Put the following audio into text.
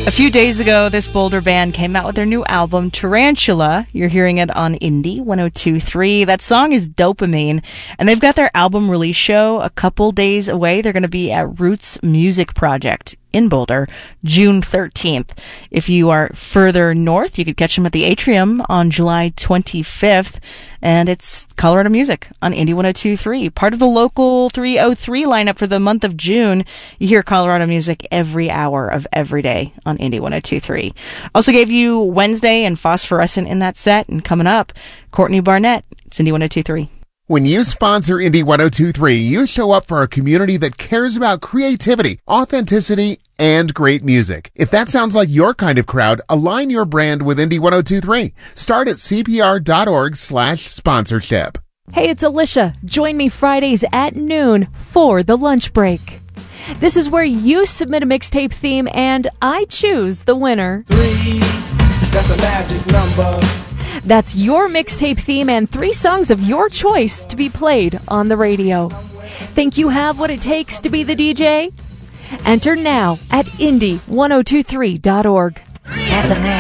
A few days ago, this Boulder band came out with their new album, Tarantula. You're hearing it on Indie 102.3. That song is Dopamine, and they've got their album release show a couple days away. They're going to be at Roots Music Project in Boulder, June 13th. If you are further north, you could catch them at the Atrium on July 25th. And it's Colorado Music on Indie 102.3. Part of the local 303 lineup for the month of June. You hear Colorado Music every hour of every day on Indie 102.3. Also gave you Wednesday and Phosphorescent in that set. And coming up, Courtney Barnett. It's Indie 102.3. When you sponsor Indie 102.3, you show up for a community that cares about creativity, authenticity, and great music. If that sounds like your kind of crowd, align your brand with Indie 102.3. Start at cpr.org/sponsorship. Hey, it's Alicia. Join me Fridays at noon for the lunch break. This is where you submit a mixtape theme and I choose the winner. 3, that's a magic number. That's your mixtape theme and 3 songs of your choice to be played on the radio. Think you have what it takes to be the DJ? Enter now at indie1023.org. That's a